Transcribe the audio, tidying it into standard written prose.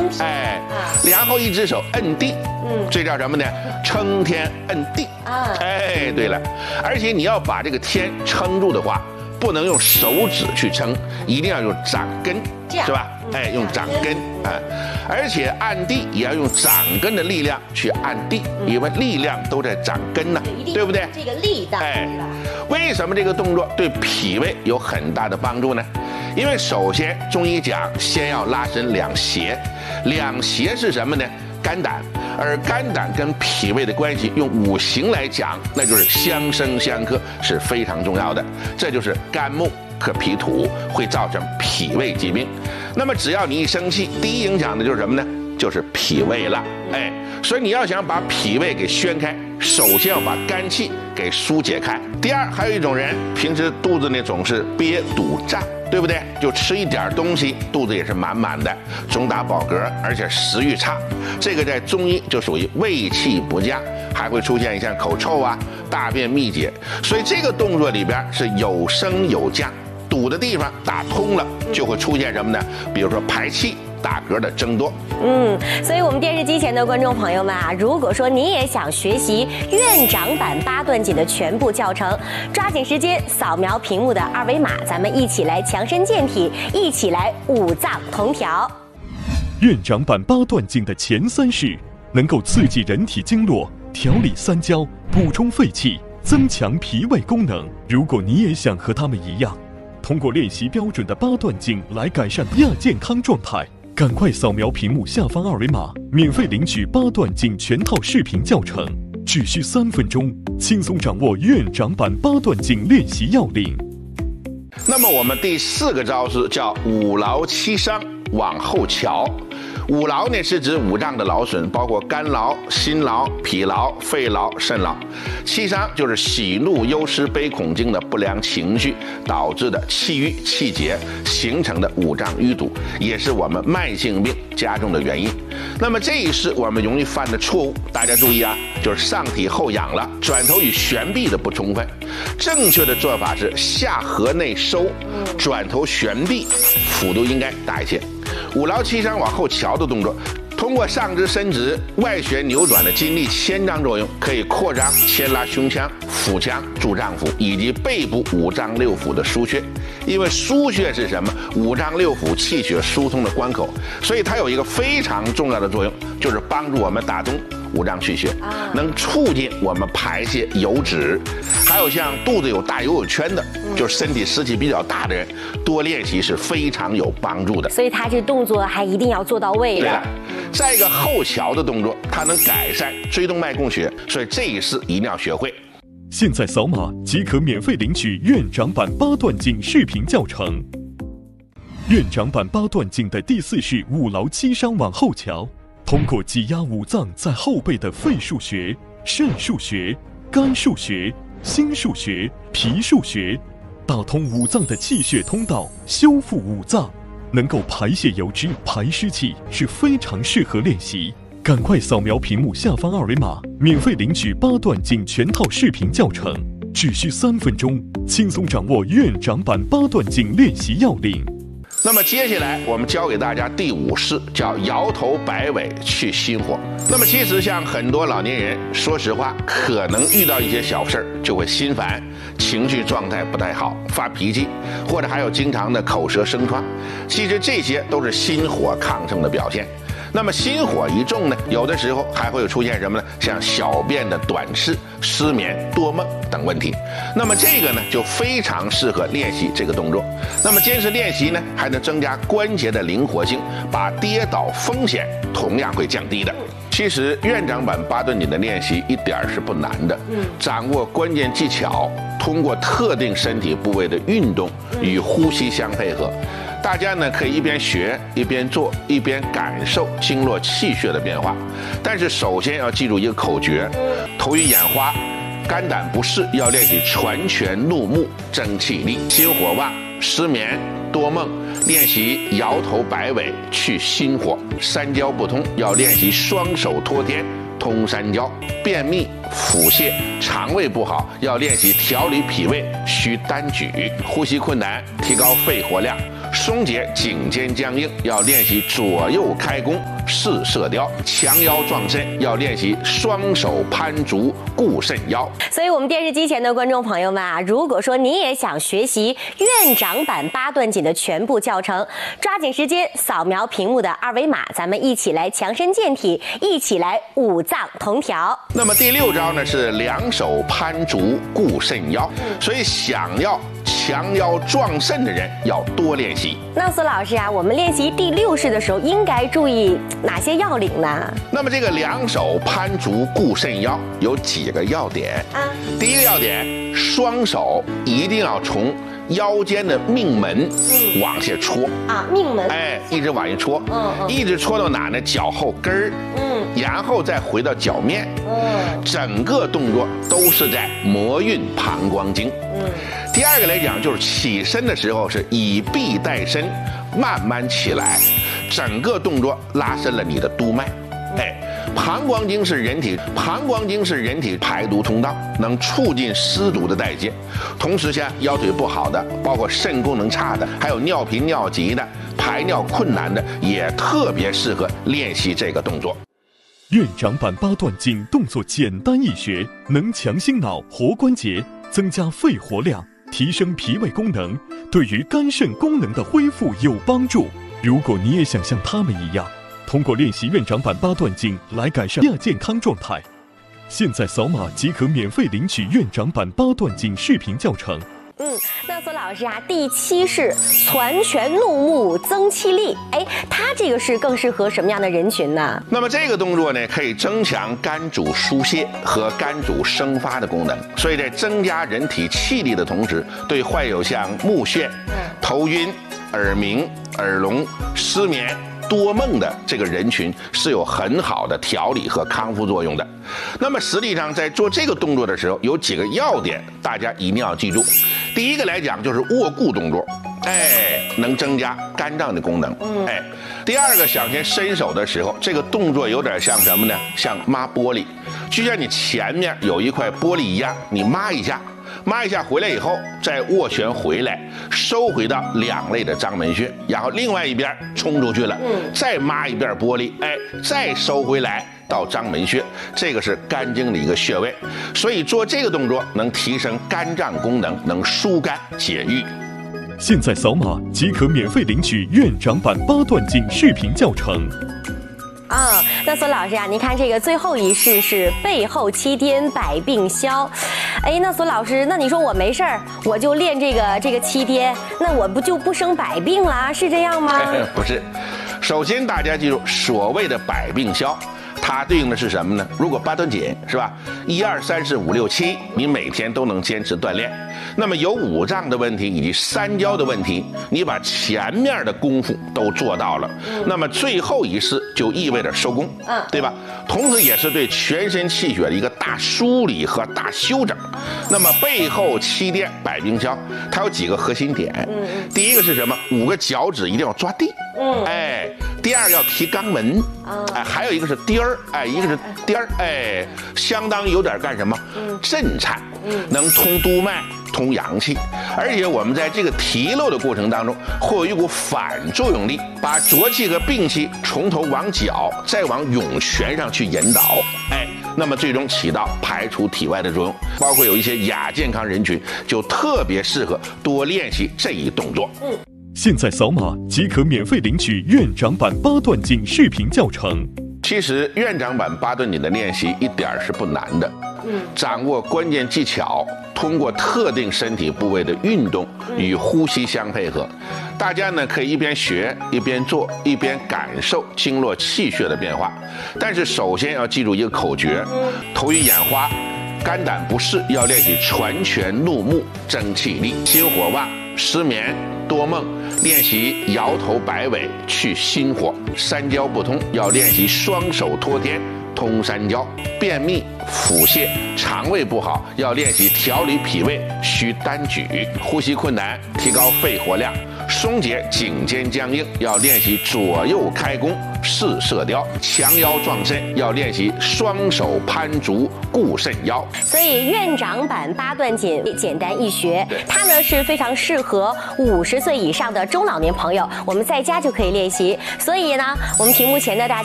哎，然后一只手摁地，这叫什么呢？撑天摁地。哎，对了，而且你要把这个天撑住的话，不能用手指去撑，一定要用掌根，是吧？哎，用掌根啊，而且按地也要用掌根的力量去按地，因为力量都在掌根呢，对不对？ 这个力道。 哎，为什么这个动作对脾胃有很大的帮助呢？因为首先中医讲，先要拉伸两胁，两胁是什么呢？肝胆，而肝胆跟脾胃的关系，用五行来讲，那就是相生相克，是非常重要的。这就是肝木克脾土，会造成脾胃疾病。那么只要你一生气，第一影响的就是什么呢？就是脾胃了。哎，所以你要想把脾胃给宣开，首先要把肝气给疏解开。第二，还有一种人平时肚子呢总是憋堵胀，对不对？就吃一点东西，肚子也是满满的，总打饱嗝，而且食欲差。这个在中医就属于胃气不佳，还会出现像口臭啊、大便秘结。所以这个动作里边是有升有降，堵的地方打通了，就会出现什么呢？比如说排气、打嗝的增多。 所以我们电视机前的观众朋友们啊，如果说你也想学习院长版八段锦的全部教程，抓紧时间扫描屏幕的二维码，咱们一起来强身健体，一起来五脏同调。 院长版八段锦的前3式能够刺激人体经络，调理三焦，补充肺气，增强脾胃功能。如果你也想和他们一样，通过练习标准的八段锦来改善亚健康状态，赶快扫描屏幕下方二维码，免费领取八段锦全套视频教程，只需3分钟，轻松掌握院长版八段锦练习要领。 那么我们第4个招式叫五劳七伤往后瞧。五劳呢是指五脏的劳损，包括肝劳、心劳、脾劳、肺劳、肾劳。七伤就是喜怒忧思悲恐惊的不良情绪导致的气郁气结形成的五脏淤堵，也是我们慢性病加重的原因。那么这一式我们容易犯的错误，大家注意啊，就是上体后仰了，转头与旋臂的不充分。正确的做法是下颌内收，转头旋臂，幅度应该大一些。五劳七伤往后瞧的动作，通过上肢伸直、外旋扭转的筋力牵张作用，可以扩张牵拉胸腔、腹腔、柱脏腑以及背部五脏六腑的腧穴。因为腧穴是什么？五脏六腑气血疏通的关口，所以它有一个非常重要的作用，就是帮助我们打通五脏气血，能促进我们排泄油脂。还有像肚子有大游泳圈的，就是身体湿气比较大的人，多练习是非常有帮助的。 所以他这动作还一定要做到位了。再一个后桥的动作，它能改善椎动脉供血，所以这一式一定要学会。 现在扫码即可免费领取院长版八段锦视频教程。院长版八段锦的第4式五劳七伤往后瞧，通过挤压五脏在后背的肺腧穴、肾腧穴、肝腧穴、心腧穴、脾腧穴，打通五脏的气血通道，修复五脏，能够排泄油脂、排湿气，是非常适合练习。赶快扫描屏幕下方二维码，免费领取八段锦全套视频教程，只需3分钟，轻松掌握院长版八段锦练习要领。 那么接下来我们教给大家第5式，叫摇头摆尾去心火。那么其实像很多老年人，说实话，可能遇到一些小事儿就会心烦，情绪状态不太好，发脾气，或者还有经常的口舌生疮。其实这些都是心火亢盛的表现。那么心火一重呢，有的时候还会出现什么呢？像小便的短赤、失眠、多梦等问题。那么这个呢，就非常适合练习这个动作。那么坚持练习呢，还能增加关节的灵活性，把跌倒风险同样会降低的。其实院长版八段锦的练习一点是不难的，掌握关键技巧，通过特定身体部位的运动与呼吸相配合。大家呢可以一边学一边做，一边感受经络气血的变化。但是首先要记住一个口诀：头晕眼花、肝胆不适要练习全拳怒目增气力；心火旺、失眠、多梦练习摇头摆尾去心火；三焦不通要练习双手托天通三焦；便秘、腹泻、肠胃不好要练习调理脾胃需单举；呼吸困难提高肺活量， 松解颈肩僵硬，要练习左右开弓试射雕；强腰壮肾，要练习双手攀竹固肾腰。 所以，我们电视机前的观众朋友们啊，如果说你也想学习院长版八段锦的全部教程，抓紧时间扫描屏幕的二维码，咱们一起来强身健体，一起来五脏同调。 那么第6招呢是两手攀竹固肾腰，所以想要强腰壮肾的人要多练习。 那苏老师啊，我们练习第6式的时候应该注意哪些要领呢？ 那么这个两手攀竹固肾腰有几个要点啊？第一个要点，双手一定要从腰间的命门往下戳啊，命门， 一直往下戳，一直戳到哪呢？脚后跟儿，然后再回到脚面，整个动作都是在摩运膀胱经。第二个来讲，就是起身的时候是以臂带身，慢慢起来，整个动作拉伸了你的督脉。膀胱经是人体排毒通道，能促进湿毒的代谢。同时像腰腿不好的，包括肾功能差的，还有尿频尿急的，排尿困难的，也特别适合练习这个动作。 院长版八段锦动作简单易学，能强心脑、活关节，增加肺活量，提升脾胃功能，对于肝肾功能的恢复有帮助。如果你也想像他们一样，通过练习院长版八段锦来改善亚健康状态，现在扫码即可免费领取院长版八段锦视频教程。 那苏老师啊，第7式攒拳怒目增气力，它这个是更适合什么样的人群呢？ 那么这个动作呢，可以增强肝主疏泄和肝主生发的功能，所以在增加人体气力的同时，对患有像目眩、头晕、耳鸣、耳聋、失眠、多梦的这个人群是有很好的调理和康复作用的。那么实际上在做这个动作的时候，有几个要点大家一定要记住。第一个来讲就是握固动作，能增加肝脏的功能。第二个，想先伸手的时候，这个动作有点像什么呢？像抹玻璃，就像你前面有一块玻璃一样，你抹一下回来以后，再握拳回来，收回到两肋的章门穴，然后另外一边冲出去了，再抹一遍玻璃，再收回来到章门穴，这个是肝经的一个穴位，所以做这个动作能提升肝脏功能，能疏肝解郁。 现在扫码即可免费领取院长版八段锦视频教程。 那苏老师啊，您看这个最后一式是背后七颠百病消。那苏老师，那你说我没事儿，我就练这个七颠，那我不就不生百病了？是这样吗？ 不是，首先大家记住，所谓的百病消，它对应的是什么呢？如果八段锦是吧，1、2、3、4、5、6、7，你每天都能坚持锻炼，那么有五脏的问题以及三焦的问题，你把前面的功夫都做到了，那么最后一式就意味着收工，对吧？同时也是对全身气血的一个大梳理和大修整。那么背后七颠百病消，它有几个核心点。第一个是什么？5个脚趾一定要抓地。第二个要提肛门。还有一个是颠儿，一个是颠儿，相当于有点干什么？震颤，能通督脉。通阳气，而且我们在这个提溜的过程当中，会有一股反作用力，把浊气和病气从头往脚，再往涌泉上去引导，那么最终起到排除体外的作用。包括有一些亚健康人群，就特别适合多练习这一动作。 现在扫码即可免费领取院长版八段锦视频教程。 其实院长版八段锦的练习一点是不难的，掌握关键技巧，通过特定身体部位的运动与呼吸相配合，大家呢可以一边学一边做，一边感受经络气血的变化。但是首先要记住一个口诀：头晕眼花、肝胆不适要练习攒拳怒目增气力；心火旺、失眠、多梦练习摇头摆尾去心火；三焦不通要练习双手托天通三焦；便秘、腹泻、肠胃不好要练习调理脾胃需单举；呼吸困难提高肺活量， 松解颈肩僵硬，要练习左右开弓试射雕；强腰壮肾，要练习双手攀竹固肾腰。 所以院长版八段锦简单易学，它呢是非常适合50岁以上的中老年朋友，我们在家就可以练习。所以呢，我们屏幕前的大家